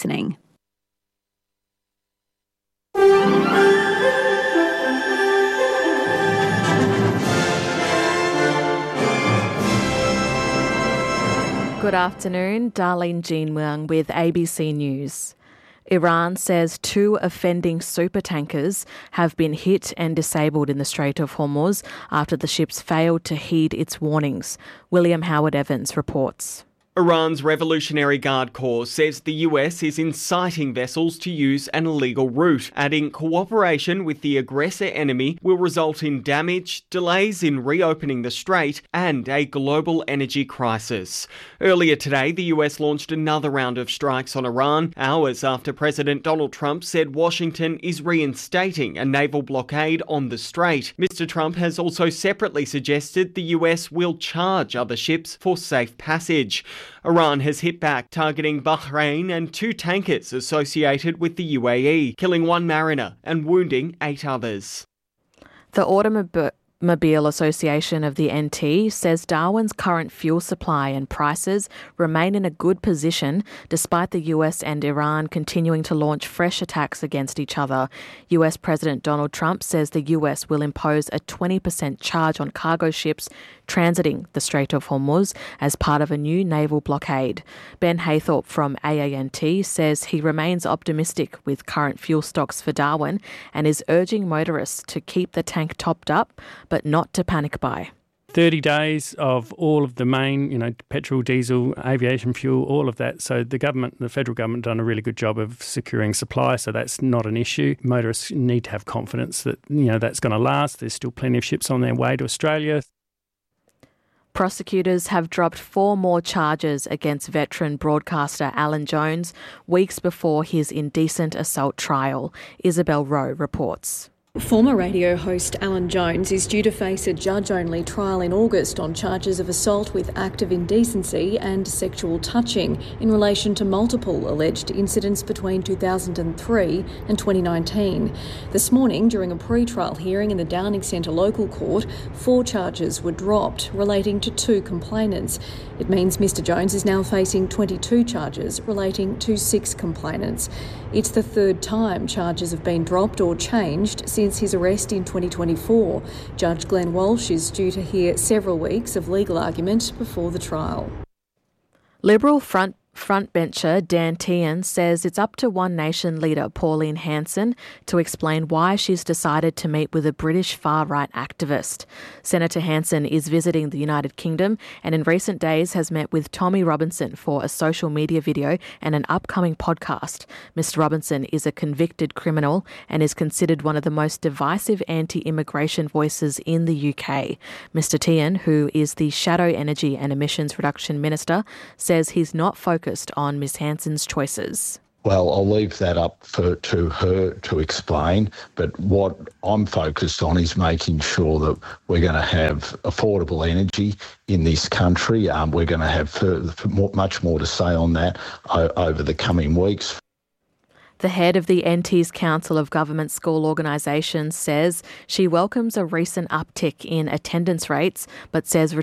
listening. Good afternoon, Darlene Jean Wang with ABC News. Iran says 2 offending supertankers have been hit and disabled in the Strait of Hormuz after the ships failed to heed its warnings. William Howard Evans reports. Iran's Revolutionary Guard Corps says the US is inciting vessels to use an illegal route, adding cooperation with the aggressor enemy will result in damage, delays in reopening the strait, and a global energy crisis. Earlier today, the US launched another round of strikes on Iran, hours after President Donald Trump said Washington is reinstating a naval blockade on the strait. Mr. Trump has also separately suggested the US will charge other ships for safe passage. Iran has hit back, targeting Bahrain and 2 tankers associated with the UAE, killing 1 mariner and wounding 8 others. The Automobile Association of the NT says Darwin's current fuel supply and prices remain in a good position despite the US and Iran continuing to launch fresh attacks against each other. US President Donald Trump says the US will impose a 20% charge on cargo ships transiting the Strait of Hormuz as part of a new naval blockade. Ben Haythorpe from AANT says he remains optimistic with current fuel stocks for Darwin and is urging motorists to keep the tank topped up but not to panic buy. 30 days of all of the main, petrol, diesel, aviation fuel, all of that. So the federal government, done a really good job of securing supply, so that's not an issue. Motorists need to have confidence that, that's going to last. There's still plenty of ships on their way to Australia. Prosecutors have dropped 4 more charges against veteran broadcaster Alan Jones weeks before his indecent assault trial. Isabel Rowe reports. Former radio host Alan Jones is due to face a judge-only trial in August on charges of assault with act of indecency and sexual touching in relation to multiple alleged incidents between 2003 and 2019. This morning, during a pre-trial hearing in the Downing Centre local court, 4 charges were dropped relating to 2 complainants. It means Mr Jones is now facing 22 charges relating to 6 complainants. It's the 3rd time charges have been dropped or changed since his arrest in 2024. Judge Glenn Walsh is due to hear several weeks of legal argument before the trial. Liberal frontbencher Dan Tehan says it's up to One Nation leader Pauline Hanson to explain why she's decided to meet with a British far-right activist. Senator Hanson is visiting the United Kingdom and in recent days has met with Tommy Robinson for a social media video and an upcoming podcast. Mr Robinson is a convicted criminal and is considered one of the most divisive anti-immigration voices in the UK. Mr Tehan, who is the Shadow Energy and Emissions Reduction Minister, says he's not focused on Ms Hanson's choices. Well, I'll leave that up to her to explain, but what I'm focused on is making sure that we're going to have affordable energy in this country. We're going to have much more to say on that over the coming weeks. The head of the NT's Council of Government School Organisations says she welcomes a recent uptick in attendance rates, but says